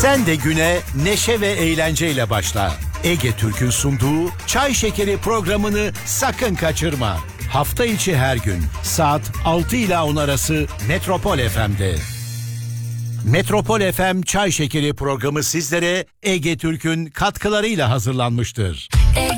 Sen de güne neşe ve eğlenceyle başla. Ege Türk'ün sunduğu Çay Şekeri programını sakın kaçırma. Hafta içi her gün saat 6 ile 10 arası Metropol FM'de. Metropol FM Çay Şekeri programı sizlere Ege Türk'ün katkılarıyla hazırlanmıştır.